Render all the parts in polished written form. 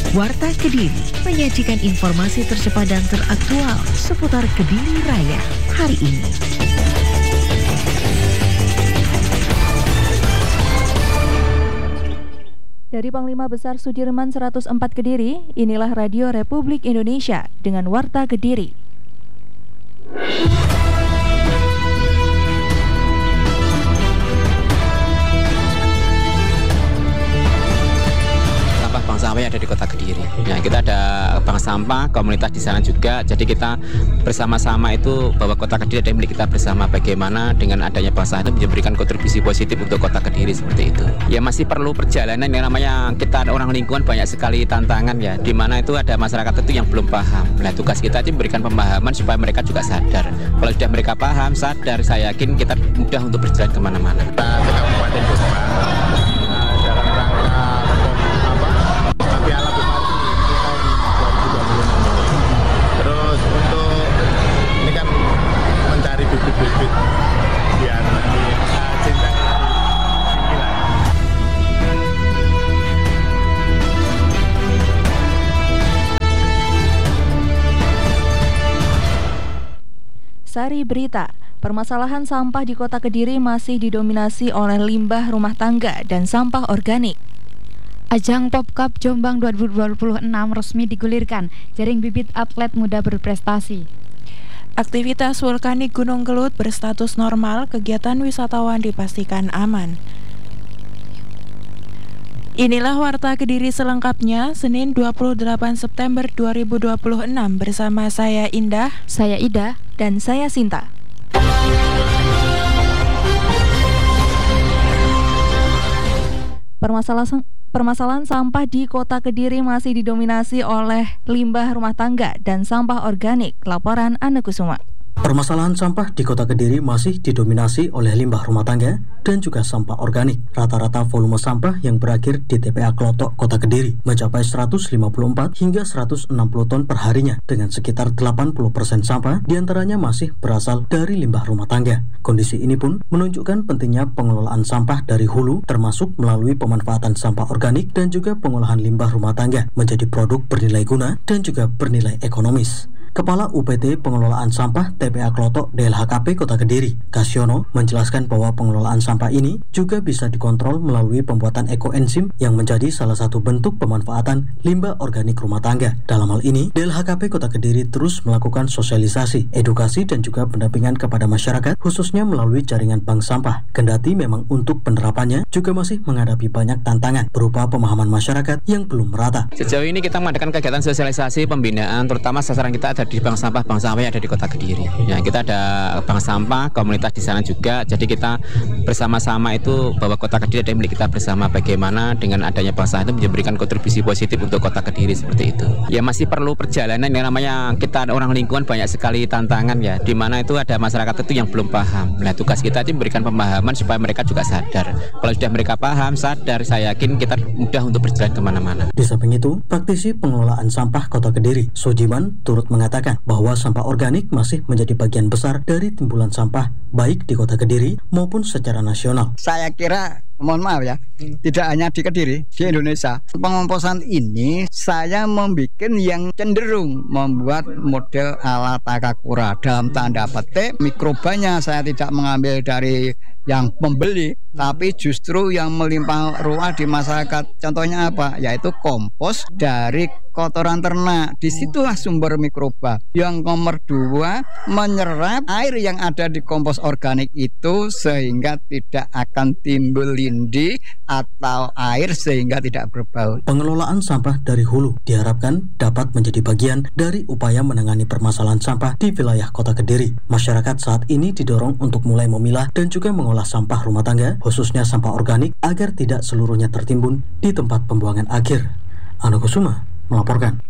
Warta Kediri menyajikan informasi tercepat dan teraktual seputar Kediri Raya hari ini. Dari Panglima Besar Sudirman 104 Kediri, inilah Radio Republik Indonesia dengan Warta Kediri. Bank sampah yang ada di Kota Kediri. Nah, kita ada bank sampah komunitas di sana juga. Jadi kita bersama-sama itu bahwa Kota Kediri adalah milik kita bersama. Bagaimana dengan adanya bank sampah itu memberikan kontribusi positif untuk Kota Kediri seperti itu. Ya masih perlu perjalanan yang namanya kita orang lingkungan banyak sekali tantangan ya. Di mana itu ada masyarakat itu yang belum paham. Nah, tugas kita itu memberikan pemahaman supaya mereka juga sadar. Kalau sudah mereka paham, sadar, saya yakin kita mudah untuk berjalan kemana-mana. Kabupaten Jombang dalam rangka Piala Bupati tahun 2026. Terus untuk ini kan mencari bibit-bibit biar nanti cinta hilang. Sari Berita, permasalahan sampah di Kota Kediri masih didominasi oleh limbah rumah tangga dan sampah organik. Ajang Popcup Jombang 2026 resmi digulirkan, jaring bibit atlet muda berprestasi. Aktivitas vulkanik Gunung Kelut berstatus normal, kegiatan wisatawan dipastikan aman. Inilah Warta Kediri selengkapnya, Senin 28 September 2026 bersama saya Indah, saya Ida, dan saya Sinta. Permasalahan sampah di Kota Kediri masih didominasi oleh limbah rumah tangga dan sampah organik. Laporan Anne Kusuma. Permasalahan sampah di Kota Kediri masih didominasi oleh limbah rumah tangga dan juga sampah organik. Rata-rata volume sampah yang berakhir di TPA Klotok, Kota Kediri mencapai 154 hingga 160 ton per harinya, dengan sekitar 80% sampah diantaranya masih berasal dari limbah rumah tangga. Kondisi ini pun menunjukkan pentingnya pengelolaan sampah dari hulu, termasuk melalui pemanfaatan sampah organik dan juga pengolahan limbah rumah tangga menjadi produk bernilai guna dan juga bernilai ekonomis. Kepala UPT Pengelolaan Sampah TPA Klotok DLHKP Kota Kediri, Kasyono, menjelaskan bahwa pengelolaan sampah ini juga bisa dikontrol melalui pembuatan ekoenzim yang menjadi salah satu bentuk pemanfaatan limbah organik rumah tangga. Dalam hal ini, DLHKP Kota Kediri terus melakukan sosialisasi, edukasi dan juga pendampingan kepada masyarakat, khususnya melalui jaringan bank sampah. Kendati memang untuk penerapannya juga masih menghadapi banyak tantangan berupa pemahaman masyarakat yang belum merata. Sejauh ini kita mengadakan kegiatan sosialisasi pembinaan, terutama sasaran kita ada di bank sampah yang ada di Kota Kediri. Ya, kita ada bank sampah komunitas di sana juga. Jadi kita bersama-sama itu bahwa Kota Kediri adalah milik kita bersama. Bagaimana dengan adanya bank sampah itu memberikan kontribusi positif untuk Kota Kediri seperti itu. Ya masih perlu perjalanan yang namanya kita orang lingkungan banyak sekali tantangan ya. Di mana itu ada masyarakat itu yang belum paham. Nah, tugas kita itu memberikan pemahaman supaya mereka juga sadar. Kalau sudah mereka paham, sadar, saya yakin kita mudah untuk berjalan kemana-mana. Di samping itu, praktisi pengelolaan sampah Kota Kediri, Sujiman, turut mengatakan bahwa sampah organik masih menjadi bagian besar dari timbulan sampah baik di Kota Kediri maupun secara nasional. Saya kira, mohon maaf ya, tidak hanya di Kediri, di Indonesia. Pengomposan ini saya membuat yang cenderung membuat model ala Takakura. Dalam tanda petik, mikrobanya saya tidak mengambil dari yang pembeli, tapi justru yang melimpah ruah di masyarakat. Contohnya apa? Yaitu kompos dari kotoran ternak. Disitulah sumber mikroba. Yang nomor 2, menyerap air yang ada di kompos organik itu sehingga tidak akan timbul lindi atau air sehingga tidak berbau. Pengelolaan sampah dari hulu diharapkan dapat menjadi bagian dari upaya menangani permasalahan sampah di wilayah Kota Kediri. Masyarakat saat ini didorong untuk mulai memilah dan juga mengolah sampah rumah tangga, khususnya sampah organik, agar tidak seluruhnya tertimbun di tempat pembuangan akhir. Anne Kusuma melaporkan.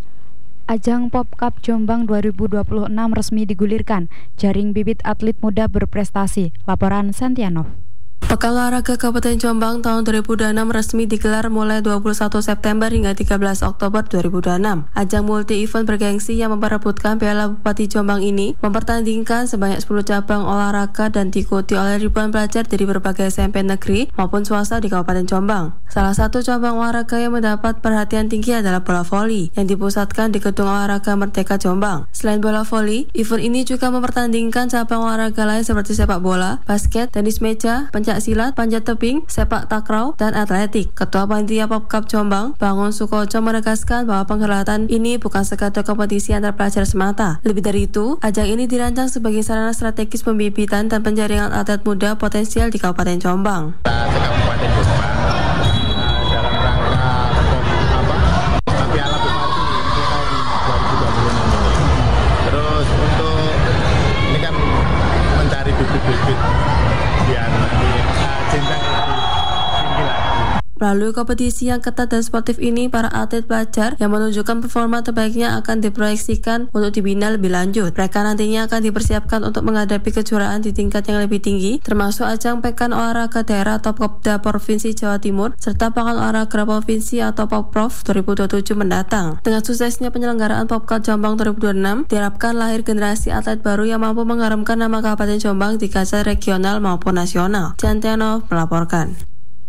Ajang Popcup Jombang 2026 resmi digulirkan, jaring bibit atlet muda berprestasi. Laporan Santianov. Pekan Olahraga Kabupaten Jombang tahun 2026 resmi digelar mulai 21 September hingga 13 Oktober 2026. Ajang multi-event bergengsi yang memperebutkan Piala Bupati Jombang ini mempertandingkan sebanyak 10 cabang olahraga dan diikuti oleh ribuan pelajar dari berbagai SMP negeri maupun swasta di Kabupaten Jombang. Salah satu cabang olahraga yang mendapat perhatian tinggi adalah bola voli yang dipusatkan di Gedung Olahraga Merdeka Jombang. Selain bola voli, event ini juga mempertandingkan cabang olahraga lain seperti sepak bola, basket, tenis meja, pencak silat, panjat tebing, sepak takraw, dan atletik. Ketua Panitia Popkap Jombang, Bangun Sukoco menegaskan bahwa penghelatan ini bukan sekadar kompetisi antar pelajar semata. Lebih dari itu, ajang ini dirancang sebagai sarana strategis pembibitan dan penjaringan atlet muda potensial di Kabupaten Jombang. Kabupaten Jombang dalam rangka Piala Bupati tahun 2026 ini. Terus untuk ini kan mencari bibit-bibit biar nanti jenjang lebih tinggi lagi. Melalui kompetisi yang ketat dan sportif ini, para atlet pelajar yang menunjukkan performa terbaiknya akan diproyeksikan untuk dibina lebih lanjut. Mereka nantinya akan dipersiapkan untuk menghadapi kejuaraan di tingkat yang lebih tinggi, termasuk ajang Pekan Olahraga Daerah atau Popda Provinsi Jawa Timur, serta Pekan Olahraga Provinsi atau Popprov 2027 mendatang. Dengan suksesnya penyelenggaraan Popkap Jombang 2026, diharapkan lahir generasi atlet baru yang mampu mengharumkan nama Kabupaten Jombang di kancah regional maupun nasional. Jantiano melaporkan.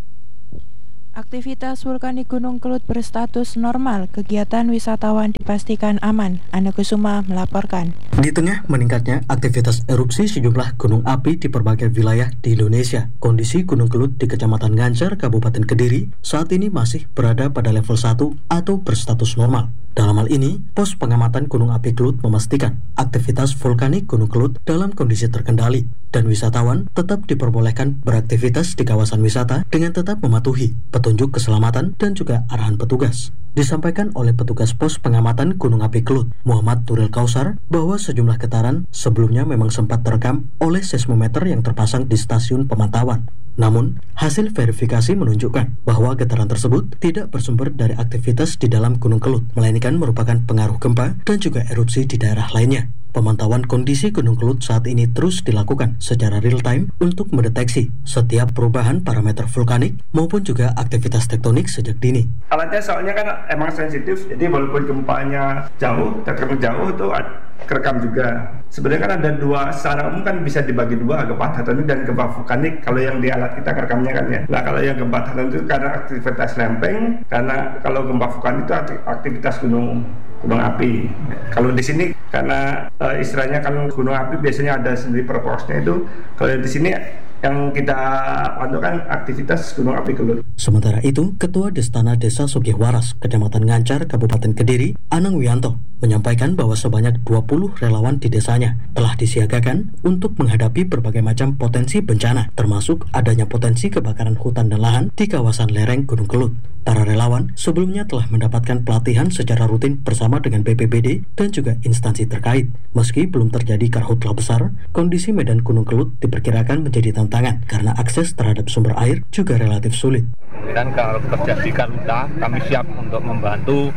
Aktivitas vulkanik Gunung Kelut berstatus normal, kegiatan wisatawan dipastikan aman. Ana Kusuma melaporkan. Di tengah meningkatnya aktivitas erupsi sejumlah gunung api di berbagai wilayah di Indonesia, kondisi Gunung Kelut di Kecamatan Ngancar, Kabupaten Kediri saat ini masih berada pada level 1 atau berstatus normal. Dalam hal ini, pos pengamatan Gunung Api Kelut memastikan aktivitas vulkanik Gunung Kelut dalam kondisi terkendali dan wisatawan tetap diperbolehkan beraktivitas di kawasan wisata dengan tetap mematuhi petunjuk keselamatan dan juga arahan petugas. Disampaikan oleh petugas pos pengamatan Gunung Api Kelut, Muhammad Nuril Kausar, bahwa sejumlah getaran sebelumnya memang sempat terekam oleh seismometer yang terpasang di stasiun pemantauan. Namun, hasil verifikasi menunjukkan bahwa getaran tersebut tidak bersumber dari aktivitas di dalam Gunung Kelut, melainkan merupakan pengaruh gempa dan juga erupsi di daerah lainnya. Pemantauan kondisi Gunung Kelut saat ini terus dilakukan secara real time untuk mendeteksi setiap perubahan parameter vulkanik maupun juga aktivitas tektonik sejak dini. Alatnya soalnya kan emang sensitif, jadi walaupun gempanya jauh, terekam jauh itu kerekam juga. Sebenarnya kan ada dua, secara umum kan bisa dibagi dua, gempa tektonik dan gempa vulkanik. Kalau yang di alat kita kerekamnya kan ya. Nah kalau yang gempa tektonik itu karena aktivitas lempeng, karena kalau gempa vulkanik itu aktivitas gunung api. Kalau di sini karena istilahnya kan gunung api biasanya ada sendiri proporsinya itu. Kalau di sini yang kita pantau kan aktivitas Gunung Api Kelut. Sementara itu, Ketua Destana Desa Sugihwaras, Kecamatan Ngancar, Kabupaten Kediri, Anang Wianto, menyampaikan bahwa sebanyak 20 relawan di desanya telah disiagakan untuk menghadapi berbagai macam potensi bencana, termasuk adanya potensi kebakaran hutan dan lahan di kawasan lereng Gunung Kelut. Para relawan sebelumnya telah mendapatkan pelatihan secara rutin bersama dengan BPBD dan juga instansi terkait. Meski belum terjadi karhutlah besar, kondisi medan Gunung Kelut diperkirakan menjadi tantangan karena akses terhadap sumber air juga relatif sulit. Dan kalau terjadi karhutlah, kami siap untuk membantu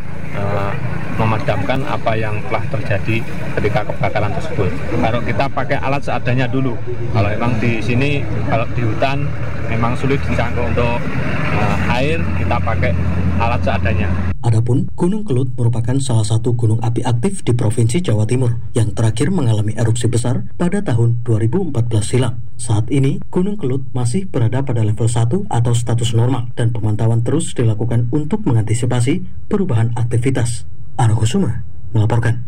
memadamkan apa yang telah terjadi ketika kebakaran tersebut. Kalau kita pakai alat seadanya dulu. Kalau memang di sini, kalau di hutan memang sulit dijangkau untuk air, kita pakai alat seadanya. Adapun Gunung Kelut merupakan salah satu gunung api aktif di Provinsi Jawa Timur yang terakhir mengalami erupsi besar pada tahun 2014 silam. Saat ini, Gunung Kelut masih berada pada level 1 atau status normal dan pemantauan terus dilakukan untuk mengantisipasi perubahan aktivitas. Ana Kusuma melaporkan.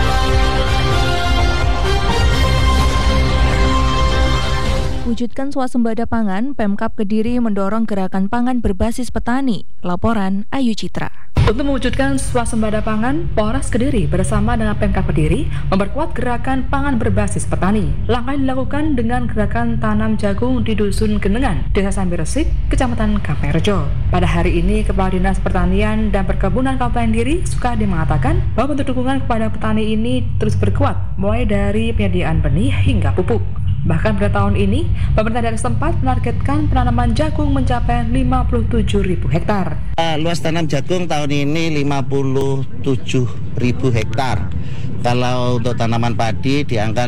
Wujudkan swasembada pangan, Pemkab Kediri mendorong gerakan pangan berbasis petani. Laporan Ayu Citra. Untuk mewujudkan swasembada pangan, Polres Kediri bersama dengan Pemkab Kediri memperkuat gerakan pangan berbasis petani. Langkah dilakukan dengan gerakan tanam jagung di Dusun Genengan, Desa Sambiresik, Kecamatan Kaperjo. Pada hari ini, Kepala Dinas Pertanian dan Perkebunan Kabupaten Kediri Sukadi mengatakan bahwa bentuk dukungan kepada petani ini terus berkuat, mulai dari penyediaan benih hingga pupuk. Bahkan pada tahun ini, pemerintah daerah setempat menargetkan penanaman jagung mencapai 57.000 hektar. Luas tanam jagung tahun ini 57.000 hektar. Kalau untuk tanaman padi di angka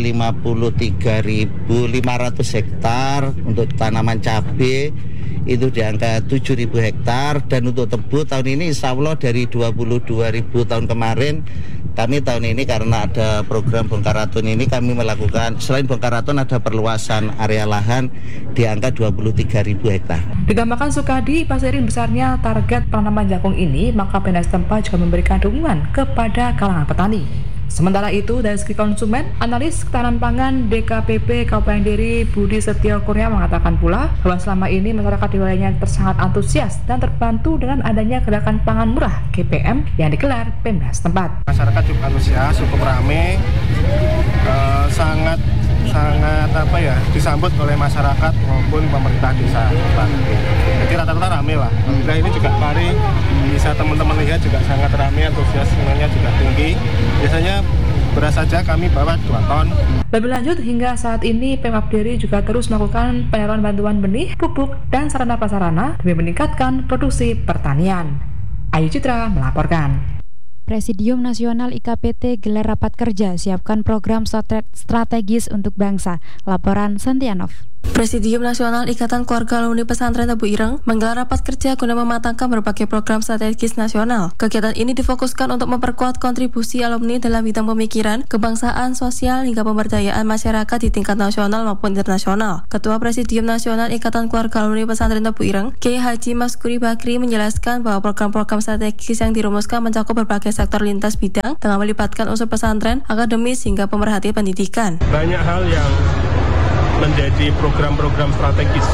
53.500 hektar, untuk tanaman cabai itu di angka 7.000 hektar, dan untuk tebu tahun ini insya Allah dari 22.000 tahun kemarin, kami tahun ini karena ada program bongkar raton ini kami melakukan, selain bongkar raton ada perluasan area lahan di angka 23.000 hektar. Ditambahkan Sukadi, seiring besarnya target penanaman jagung ini, maka Pemda setempat juga memberikan dukungan kepada kalangan petani. Sementara itu, dari segi konsumen, analis ketahanan pangan DKPP Kabupaten Kediri Budi Setio Kurnia mengatakan pula bahwa selama ini masyarakat di wilayahnya sangat antusias dan terbantu dengan adanya gerakan pangan murah GPM yang digelar Pemda setempat. Masyarakat cukup antusias, cukup ramai, sangat disambut oleh masyarakat maupun pemerintah desa. Jadi rata-rata ramai lah. Alhamdulillah ini juga pari bisa teman-teman lihat juga sangat ramai, antusiasmenya juga tinggi. Biasanya beras saja kami bawa 2 ton. Lebih lanjut, hingga saat ini Pemkab Kediri juga terus melakukan penyaluran bantuan benih, pupuk, dan sarana prasarana demi meningkatkan produksi pertanian. Ayu Citra melaporkan. Presidium Nasional IKPT gelar rapat kerja siapkan program strategis untuk bangsa. Laporan Santianov. Presidium Nasional Ikatan Keluarga Alumni Pesantren Tebu Ireng menggelar rapat kerja guna mematangkan berbagai program strategis nasional. Kegiatan ini difokuskan untuk memperkuat kontribusi alumni dalam bidang pemikiran, kebangsaan, sosial, hingga pemberdayaan masyarakat di tingkat nasional maupun internasional. Ketua Presidium Nasional Ikatan Keluarga Alumni Pesantren Tebu Ireng, Kiai Haji Maskuri Bakri menjelaskan bahwa program-program strategis yang dirumuskan mencakup berbagai sektor lintas bidang dengan melibatkan unsur pesantren, akademis, hingga pemerhati pendidikan. Banyak hal yang menjadi program-program strategis,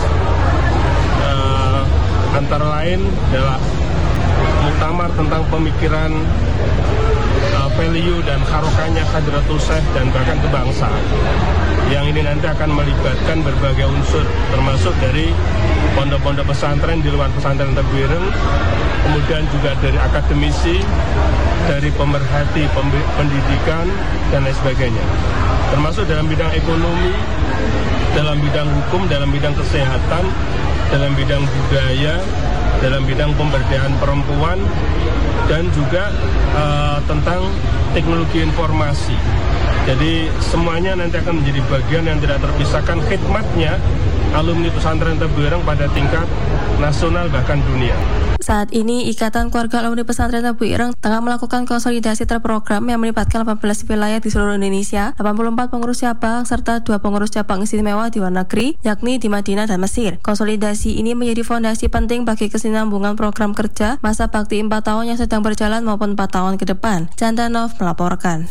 antara lain adalah muktamar tentang pemikiran, value dan harokahnya Hadratul Syekh dan bahkan kebangsaan, yang ini nanti akan melibatkan berbagai unsur termasuk dari pondok-pondok pesantren di luar pesantren Tebu Ireng, kemudian juga dari akademisi, dari pemerhati pendidikan dan lain sebagainya, termasuk dalam bidang ekonomi, dalam bidang hukum, dalam bidang kesehatan, dalam bidang budaya, dalam bidang pemberdayaan perempuan, dan juga tentang teknologi informasi. Jadi semuanya nanti akan menjadi bagian yang tidak terpisahkan khidmatnya alumni pesantren Tebu Ireng pada tingkat nasional bahkan dunia. Saat ini, Ikatan Keluarga Alumni Pesantren Tebu Ireng tengah melakukan konsolidasi terprogram yang melibatkan 18 wilayah di seluruh Indonesia, 84 pengurus cabang, serta 2 pengurus cabang istimewa di luar negeri, yakni di Madinah dan Mesir. Konsolidasi ini menjadi fondasi penting bagi kesinambungan program kerja masa bakti 4 tahun yang sedang berjalan maupun 4 tahun ke depan. Jandanov melaporkan.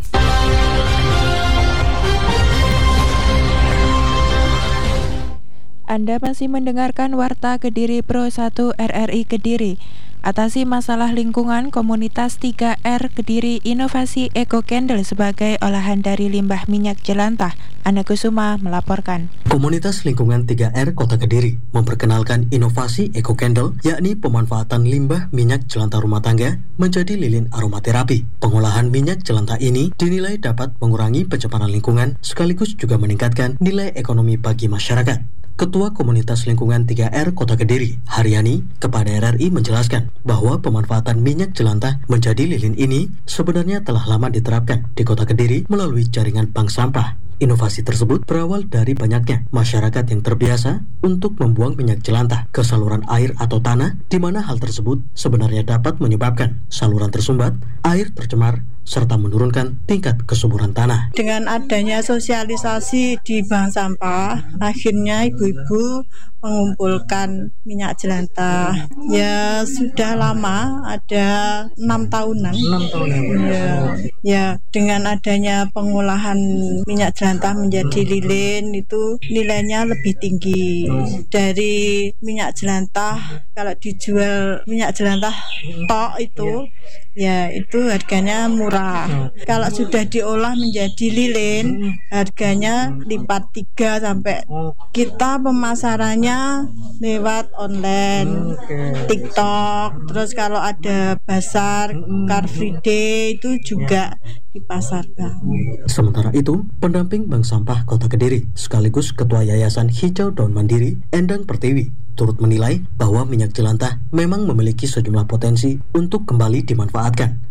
Anda masih mendengarkan Warta Kediri Pro 1 RRI Kediri. Atasi masalah lingkungan, komunitas 3R Kediri inovasi Eco Candle sebagai olahan dari limbah minyak jelantah. Ana Kusuma melaporkan. Komunitas lingkungan 3R Kota Kediri memperkenalkan inovasi Eco Candle, yakni pemanfaatan limbah minyak jelantah rumah tangga menjadi lilin aromaterapi. Pengolahan minyak jelantah ini dinilai dapat mengurangi pencemaran lingkungan sekaligus juga meningkatkan nilai ekonomi bagi masyarakat. Ketua Komunitas Lingkungan 3R Kota Kediri, Haryani, kepada RRI menjelaskan bahwa pemanfaatan minyak jelantah menjadi lilin ini sebenarnya telah lama diterapkan di Kota Kediri melalui jaringan bank sampah. Inovasi tersebut berawal dari banyaknya masyarakat yang terbiasa untuk membuang minyak jelantah ke saluran air atau tanah, di mana hal tersebut sebenarnya dapat menyebabkan saluran tersumbat, air tercemar, serta menurunkan tingkat kesuburan tanah. Dengan adanya sosialisasi di bank sampah, akhirnya ibu-ibu mengumpulkan minyak jelantah. Ya sudah lama, ada 6 tahunan. 6 tahunan. Ya, dengan adanya pengolahan minyak jelantah menjadi lilin itu nilainya lebih tinggi. Dari minyak jelantah, kalau dijual minyak jelantah tok itu, ya itu harganya murah. Kalau sudah diolah menjadi lilin, harganya lipat 3 sampai. Kita pemasarannya lewat online, TikTok, terus kalau ada pasar Car Free Day itu juga dipasarkan. Sementara itu, pendamping Bank Sampah Kota Kediri sekaligus Ketua Yayasan Hijau Daun Mandiri, Endang Pertiwi, turut menilai bahwa minyak jelantah memang memiliki sejumlah potensi untuk kembali dimanfaatkan.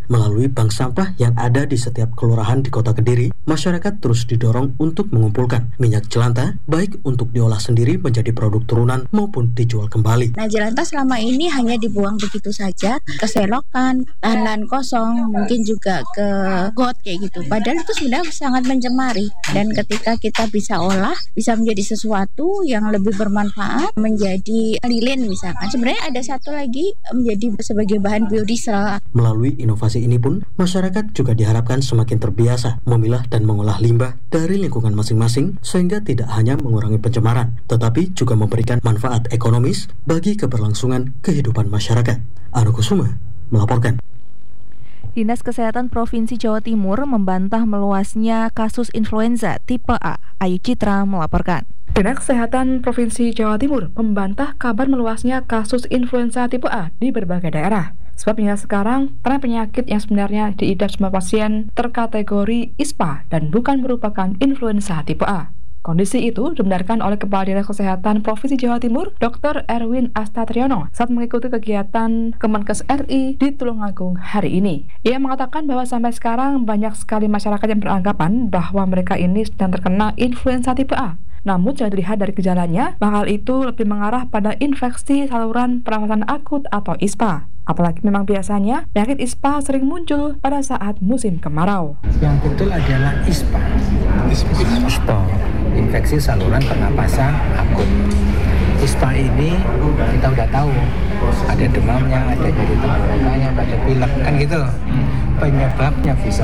Melalui bank sampah yang ada di setiap kelurahan di Kota Kediri, masyarakat terus didorong untuk mengumpulkan minyak jelantah, baik untuk diolah sendiri menjadi produk turunan maupun dijual kembali. Nah, jelantah selama ini hanya dibuang begitu saja ke selokan, lahan kosong, mungkin juga ke got kayak gitu. Padahal itu sudah sangat mencemari. Dan ketika kita bisa olah, bisa menjadi sesuatu yang lebih bermanfaat, menjadi lilin misalkan. Sebenarnya ada satu lagi menjadi sebagai bahan biodiesel. Melalui inovasi ini pun, masyarakat juga diharapkan semakin terbiasa memilah dan mengolah limbah dari lingkungan masing-masing sehingga tidak hanya mengurangi pencemaran, tetapi juga memberikan manfaat ekonomis bagi keberlangsungan kehidupan masyarakat. Anu Kusuma melaporkan. Dinas Kesehatan Provinsi Jawa Timur membantah meluasnya kasus influenza tipe A. Ayu Citra melaporkan. Dinas Kesehatan Provinsi Jawa Timur membantah kabar meluasnya kasus influenza tipe A di berbagai daerah. Sebab hingga sekarang, tren penyakit yang sebenarnya diidap semua pasien terkategori ISPA dan bukan merupakan influenza tipe A. Kondisi itu dibenarkan oleh Kepala Dinas Kesehatan Provinsi Jawa Timur, Dr. Erwin Astatriono, saat mengikuti kegiatan Kemenkes RI di Tulungagung hari ini. Ia mengatakan bahwa sampai sekarang banyak sekali masyarakat yang beranggapan bahwa mereka ini sedang terkena influenza tipe A. Namun jika dilihat dari gejalanya, bakal itu lebih mengarah pada infeksi saluran pernafasan akut atau ISPA. Apalagi memang biasanya penyakit ISPA sering muncul pada saat musim kemarau. Yang betul adalah ISPA. Infeksi saluran pernapasan akut. ISPA ini kita udah tahu ada demamnya, ada nyeri tenggorokannya, ada pilek kan gitu. Penyebabnya bisa